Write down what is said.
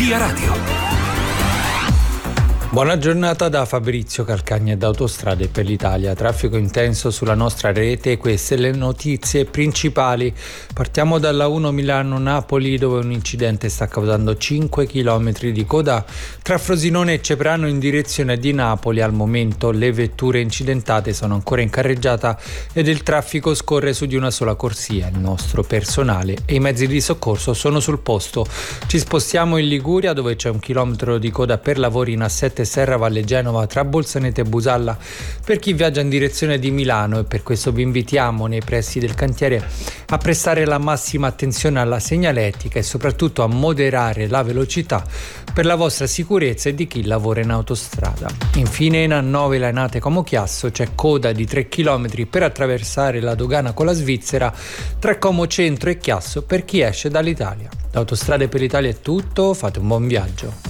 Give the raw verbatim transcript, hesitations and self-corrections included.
Via Radio. Buona giornata da Fabrizio Calcagna e da Autostrade per l'Italia. Traffico intenso sulla nostra rete, queste le notizie principali. Partiamo dalla uno Milano-Napoli, dove un incidente sta causando cinque chilometri di coda tra Frosinone e Ceprano in direzione di Napoli. Al momento le vetture incidentate sono ancora in carreggiata ed il traffico scorre su di una sola corsia. Il nostro personale e i mezzi di soccorso sono sul posto. Ci spostiamo in Liguria, dove c'è un chilometro di coda per lavori in assetto Serra Valle Genova tra Bolzaneto e Busalla per chi viaggia in direzione di Milano, e per questo vi invitiamo nei pressi del cantiere a prestare la massima attenzione alla segnaletica e soprattutto a moderare la velocità per la vostra sicurezza e di chi lavora in autostrada. Infine in A nove Lainate Como Chiasso c'è coda di tre chilometri per attraversare la dogana con la Svizzera tra Como Centro e Chiasso per chi esce dall'Italia. Da Autostrade per l'Italia è tutto, fate un buon viaggio.